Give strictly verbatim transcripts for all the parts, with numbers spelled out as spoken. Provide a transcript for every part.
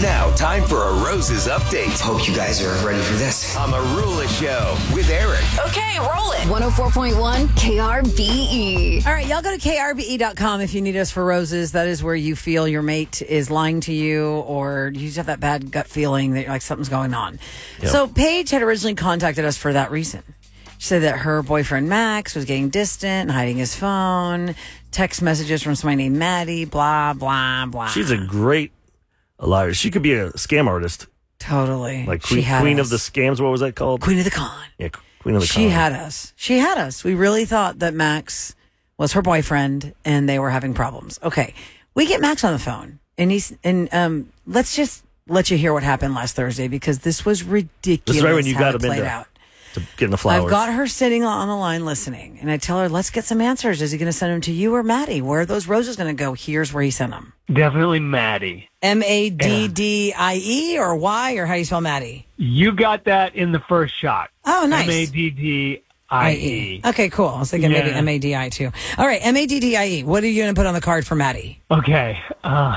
Now, time for a Roses update Hope you guys are ready for this. on the Rula Show with Eric. Okay, roll it. one oh four point one K R B E. All right, y'all go to K R B E dot com if you need us for roses. That is where you feel your mate is lying to you, or you just have that bad gut feeling that like something's going on. Yep. So Paige had originally contacted us for that reason. She said that her boyfriend Max was getting distant, hiding his phone, text messages from somebody named Maddie, blah, blah, blah. She's a great liar. She could be a scam artist. Totally. Like She Queen, had queen us. of the Scams. What was that called? Queen of the Con. Yeah, Queen of the She Con. had us. She had us. We really thought that Max was her boyfriend and they were having problems. Okay. We get Max on the phone and he's, and um, let's just let you hear what happened last Thursday because this was ridiculous. This is right when you how got it him played into out. to getting the flowers. I've got her sitting on the line listening and I tell her, let's get some answers. Is he going to send them to you or Maddie? Where are those roses going to go? Here's where he sent them. Definitely Maddie. M A D D I E or Y or how do you spell Maddie? You got that in the first shot. Oh, nice. M A D D I E. Okay, cool. I was thinking maybe Yeah. M A D I too. All right, M A D D I E. What are you going to put on the card for Maddie? Okay. Uh,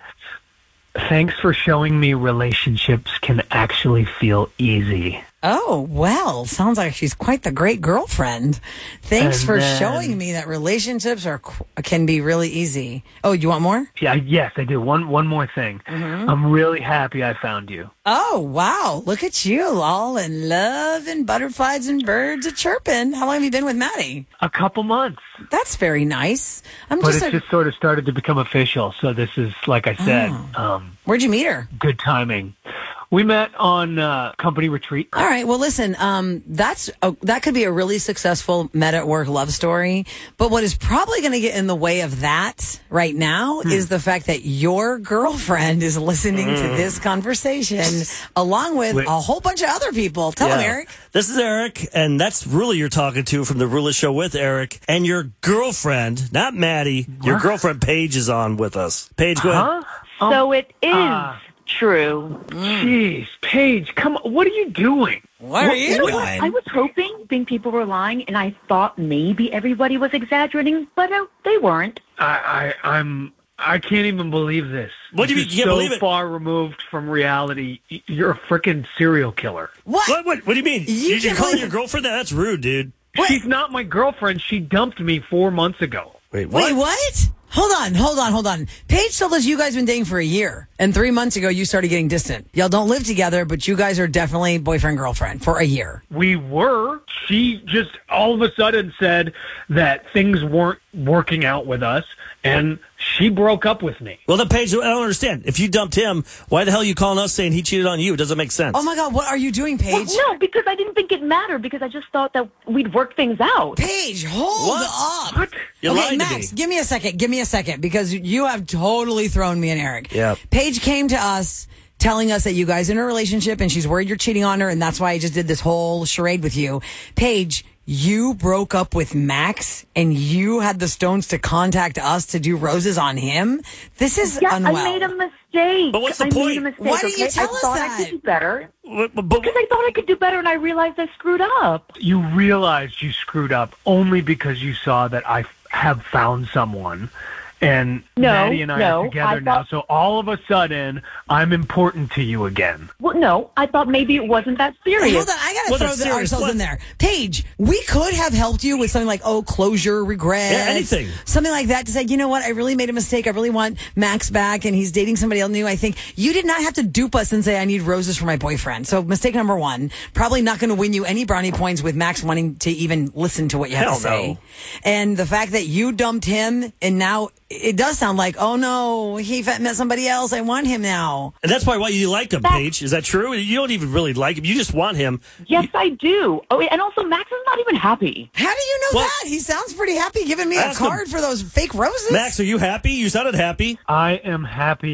thanks for showing me relationships can actually feel easy. Oh, well, sounds like she's quite the great girlfriend. Thanks And for then- showing me that relationships are qu- can be really easy. Oh, you want more? Yeah, yes, I do. One one more thing. Mm-hmm. I'm really happy I found you. Oh, wow. Look at you, all in love and butterflies and birds a chirping. How long have you been with Maddie? A couple months. That's very nice. I'm But just, it's a- just sort of started to become official. So this is, like I said, Oh. um, Where'd you meet her? good timing. We met on uh, company retreat. All right. Well, listen, um, that's a, that could be a really successful met at work love story. But what is probably going to get in the way of that right now Hmm. is the fact that your girlfriend is listening to this conversation along with Wait. a whole bunch of other people. Tell them, Yeah. Eric. This is Eric, and that's Rula you're talking to from the Rula Show with Eric. And your girlfriend, not Maddie, your What? girlfriend Paige is on with us. Paige, go ahead. Huh? So it is ah. true. Jeez, Paige, come on. What are you doing? What are you You know doing? what? I was hoping think people were lying, and I thought maybe everybody was exaggerating, but uh, they weren't. I, I, I'm. I can't even believe this. What do you This mean? is You can't so believe it? far removed from reality. Y- You're a freaking serial killer. What? What, what, what do you mean? You You, you can't calling believe- your girlfriend that? That's rude, dude. She's not my girlfriend. She dumped me four months ago. Wait, what? Wait, what? Hold on, hold on, hold on. Paige told us you guys been dating for a year, and three months ago you started getting distant. Y'all don't live together, but you guys are definitely boyfriend girlfriend for a year. We were. She just all of a sudden said that things weren't working out with us, and she broke up with me. Well, then, Paige, I don't understand. If you dumped him, why the hell are you calling us saying he cheated on you? It doesn't make sense. Oh my God, what are you doing, Well, Paige? no, because I didn't think it mattered, because I just thought that we'd work things out. Paige, hold What? up. What? You okay, lied to Max, me. give me a second. Give me a second because you have totally thrown me and Eric. Yeah. Paige came to us telling us that you guys are in a relationship and she's worried you're cheating on her, and that's why I just did this whole charade with you. Paige, you broke up with Max and you had the stones to contact us to do roses on him? This is Yeah, unwell. I made a mistake. But what's the I point? made a mistake. Why didn't you okay? tell I us thought that? I could do better. But- but- Because I thought I could do better, and I realized I screwed up. You realized you screwed up only because you saw that I f- have found someone. And No, Maddie and I no, are together I now. thought- So all of a sudden, I'm important to you again. Well, no, I thought maybe it wasn't that Hey, serious. hold on, I gotta What's throw a the, serious ourselves what? in there. Paige, we could have helped you with something like, oh, closure, regret. Yeah, anything. Something like that to say, you know what, I really made a mistake. I really want Max back and he's dating somebody else new. I think you did not have to dupe us and say, I need roses for my boyfriend. So mistake number one, probably not going to win you any brownie points with Max wanting to even listen to what you have Hell to say. no. And the fact that you dumped him and now it does sound like, oh no, he met somebody else. I want him now. And that's why why you like him, Paige. Is that true? You don't even really like him. You just want him. Yes, I do. Oh, and also, Max is not even happy. How do you know Well- that? He sounds pretty happy giving me a Ask him. card for those fake roses. Max, are you happy? You sounded happy. I am happy.